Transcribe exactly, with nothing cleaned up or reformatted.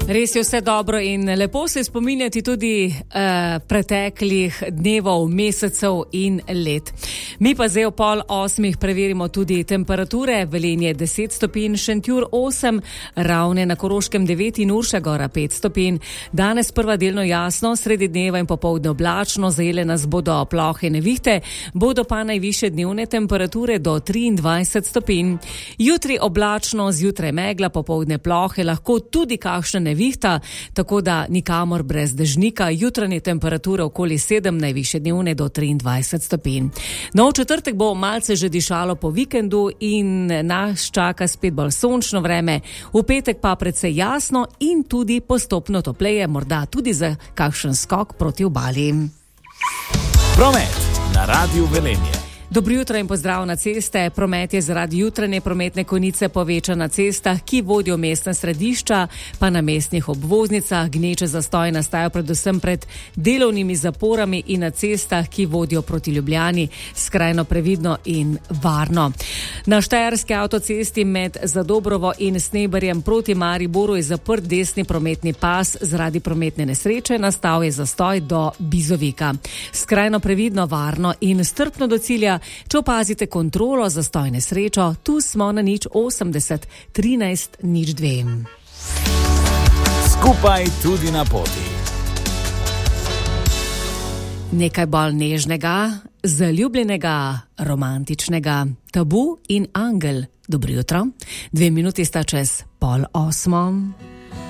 Res je vse dobro in lepo se spominjati tudi uh, preteklih dnevov, mesecev in let. Mi pa zdaj o pol osmih preverimo tudi temperature. Velenje deset stopinj, Šentjur osem, Ravne na Koroškem devet in Urša Gora pet stopinj. Danes prva delno jasno, sredi dneva in popoldne oblačno, zajele nas bodo plohe nevihte, bodo pa najvišje dnevne temperature do triindvajset stopinj. Jutri oblačno, zjutraj megla, popoldne plohe, lahko tudi kakšne nevihte. Vihta, tako da nikamor brez dežnika, jutranje temperature okoli sedem, najvišje dnevne do triindvajset stopinj. No, v četrtek bo malce že dišalo po vikendu in nas čaka spet bolj sončno vreme, v petek pa precej jasno in tudi postopno topleje, morda tudi za kakšen skok proti obali. Promet na Radiu Velenje. Dobro jutro in pozdrav na ceste. Promet je zaradi jutranje prometne konice povečan na cestah, ki vodijo mestna središča, pa na mestnih obvoznicah. Gneče zastoji nastajajo predvsem pred delovnimi zaporami in na cestah, ki vodijo proti Ljubljani, skrajno previdno in varno. Na štajerski avtocesti med Zadobrovo in Sneberjem proti Mariboru je zaprt desni prometni pas zaradi prometne nesreče, nastal je zastoj do Bizovika. Skrajno previdno, varno in strpno do cilja. Če opazite kontrolo zastoj nesrečo, tu smo na nič osemdeset trinajst nič dve. Skupaj tudi na poti. Nekaj bolj nežnega, zaljubljenega, romantičnega. Tabu in Angel. Dobro jutro. Dve minuti sta čez pol osmo.